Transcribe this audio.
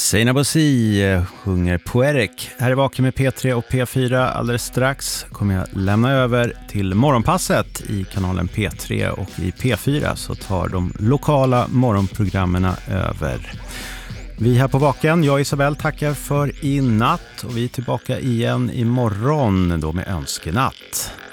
Seinabo Bosi sjunger Poetic. Här är Vaken med P3 och P4. Alldeles strax kommer jag lämna över till morgonpasset i kanalen P3 och i P4, så tar de lokala morgonprogrammerna över. Vi här på Vaken, jag och Isabel, tackar för i natt och vi är tillbaka igen imorgon då med önskenatt.